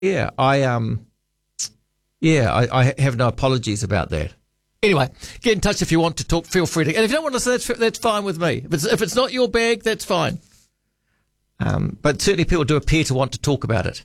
Yeah, I have no apologies about that. Anyway, get in touch if you want to talk. Feel free to. And if you don't want to say that's fine with me. If it's not your bag, that's fine. But certainly people do appear to want to talk about it.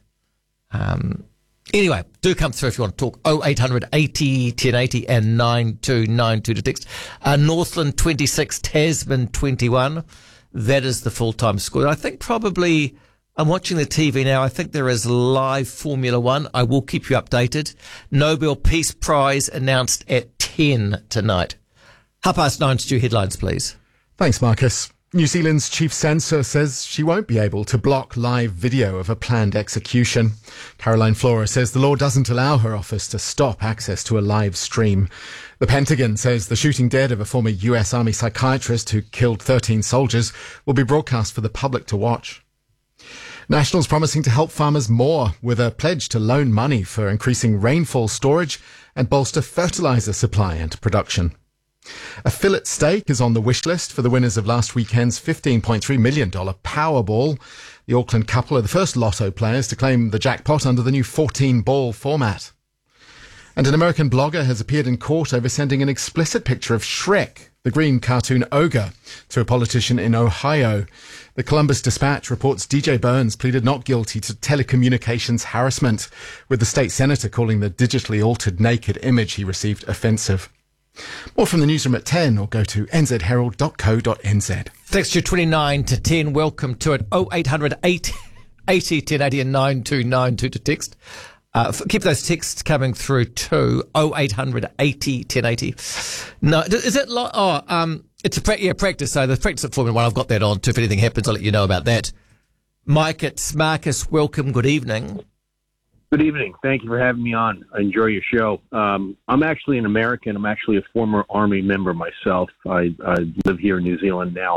Anyway, do come through if you want to talk. 0800 80 1080 and 9292 to text. Northland 26, Tasman 21. That is the full-time score. I think probably, I'm watching the TV now, I think there is live Formula One. I will keep you updated. Nobel Peace Prize announced at 10 tonight. 9:30 Stu, headlines, please. Thanks, Marcus. New Zealand's chief censor says she won't be able to block live video of a planned execution. Caroline Flora says the law doesn't allow her office to stop access to a live stream. The Pentagon says the shooting dead of a former US Army psychiatrist who killed 13 soldiers will be broadcast for the public to watch. Nationals promising to help farmers more with a pledge to loan money for increasing rainfall storage and bolster fertiliser supply and production. A fillet steak is on the wish list for the winners of last weekend's $15.3 million Powerball. The Auckland couple are the first lotto players to claim the jackpot under the new 14-ball format. And an American blogger has appeared in court over sending an explicit picture of Shrek, the green cartoon ogre, to a politician in Ohio. The Columbus Dispatch reports DJ Burns pleaded not guilty to telecommunications harassment, with the state senator calling the digitally altered naked image he received offensive. More from the newsroom at 10 or go to nzherald.co.nz. Text you 29 to 10. Welcome to it. 0800 80 1080 and 9292 to text. Keep those texts coming through too. 0800 80 1080. No, is it it's a practice. So the practice at Formula One, I've got that on too. If anything happens, I'll let you know about that. Mike, it's Marcus. Welcome. Good evening. Good evening. Thank you for having me on. I enjoy your show. I'm actually an American. I'm actually a former Army member myself. I live here in New Zealand now.